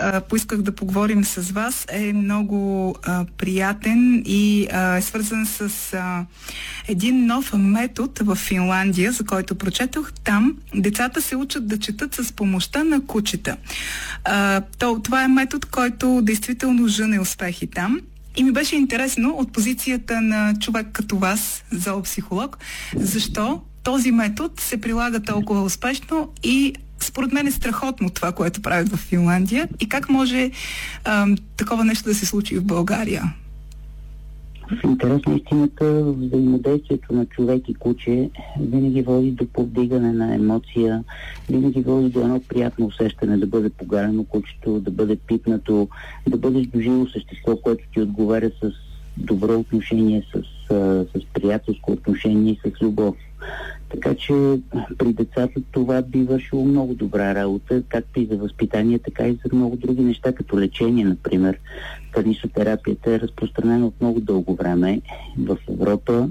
поисках да поговорим с вас, е много приятен и е свързан с един нов метод в Финландия, за който прочетох. Там децата се учат да четат с помощта на кучета. Това е метод, който действително жъне успехи там. И ми беше интересно от позицията на човек като вас, зоопсихолог, защо този метод се прилага толкова успешно и според мен е страхотно това, което правят в Финландия, и как може такова нещо да се случи в България? В интерес на истината, взаимодействието на човек и куче винаги води до повдигане на емоция, винаги води до едно приятно усещане да бъде погарено кучето, да бъде пипнато, да бъдеш до живо същество, което ти отговаря с добро отношение, с приятелско отношение и с любов. Така че при децата това би вършило много добра работа, както и за възпитание, така и за много други неща, като лечение, например. Канисотерапията е разпространена от много дълго време в Европа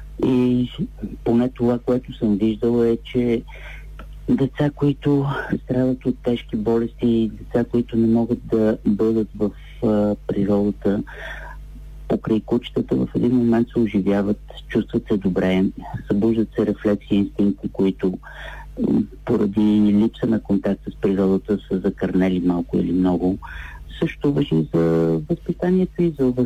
и поне това, което съм виждала, е, че деца, които страдат от тежки болести, деца, които не могат да бъдат в природата, покрай кучетата в един момент се оживяват, чувстват се добре, събуждат се рефлекси и инстинкти, които поради липса на контакт с природата са закърнели малко или много. Също важи за възпитанието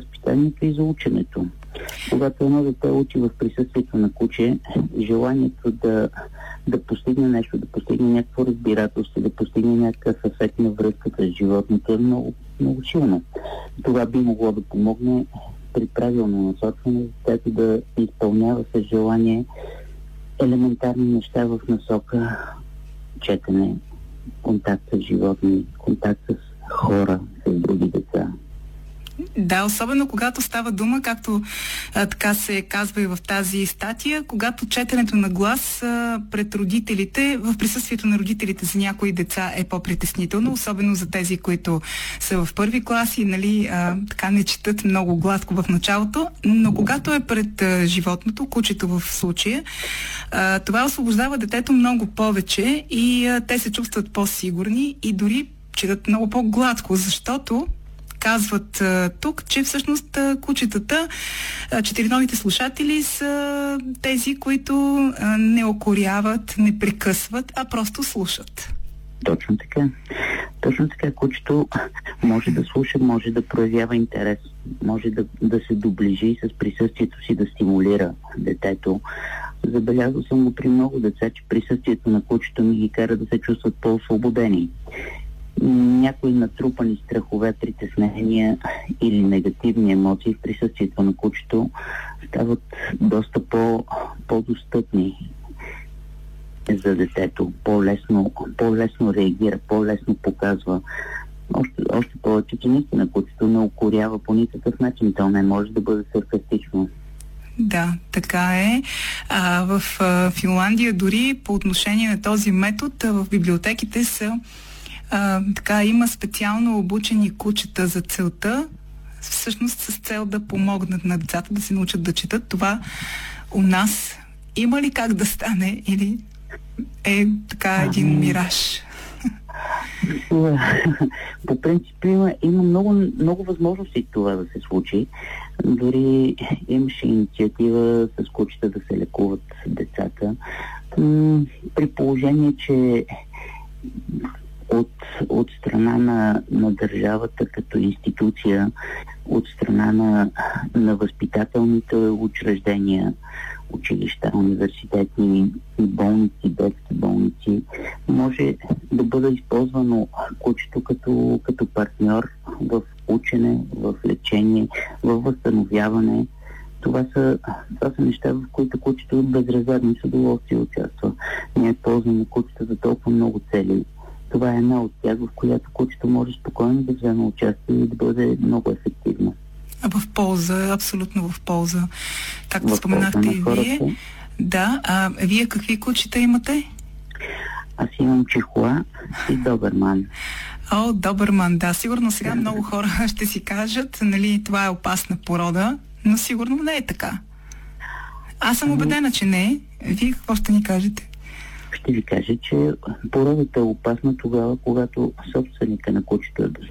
и за ученето. Когато едно дете учи в присъствието на куче, желанието да постигне нещо, да постигне някакво разбирателство, да постигне някакъв ефект на връзка с животното е много, много силно. Това би могло да помогне при правилно насочване детето да изпълнява с желание елементарни неща в насока четене, контакт с животни, контакт с хора, с други деца. Да, особено когато става дума, както така се казва и в тази статия, когато четенето на глас пред родителите, в присъствието на родителите за някои деца е по-притеснително, особено за тези, които са в първи клас и така не четат много гладко в началото, но когато е пред животното, кучето в случая, това освобождава детето много повече и те се чувстват по-сигурни и дори четат много по-гладко, защото казват тук, че всъщност кучетата, четириновите слушатели са тези, които не окоряват, не прекъсват, а просто слушат. Точно така. Точно така. Кучето може да слуша, може да проявява интерес, може да се доближи с присъствието си, да стимулира детето. Забелязал съм го при много деца, че присъствието на кучето ми ги кара да се чувстват по-освободени. Някои натрупани страхове, притеснения или негативни емоции в присъствието на кучето стават доста по-достъпни за детето. По-лесно реагира, по-лесно показва. Още повече, че наистина кучето не укорява по никакъв начин. То не може да бъде саркастично. Да, така е. В Финландия дори по отношение на този метод в библиотеките са има специално обучени кучета за целта, всъщност с цел да помогнат на децата да се научат да четат. Това у нас има ли как да стане или е така един мираж? По принцип има много възможности това да се случи. Дори имаше инициатива с кучета да се лекуват децата. При положение, че от страна на държавата като институция, от страна на възпитателните учреждения, училища, университетни болници, детски болници, може да бъде използвано кучето като партньор в учене, в лечение, в възстановяване. Това са неща, в които кучето безрезервно с удоволствие участва. Ние ползваме кучета за толкова много цели. Това е една от тях, в която кучето може спокойно да вземе участие и да бъде много ефективно. В полза, абсолютно в полза. Както споменахте и вие. Да, вие какви кучета имате? Аз имам чихуа и добърман. Добърман, да. Сигурно сега много хора ще си кажат, това е опасна порода, но сигурно не е така. Аз съм убедена, че не е. Вие какво ще ни кажете? Ще ви кажа, че породата е опасна тогава, когато собственика на кучето е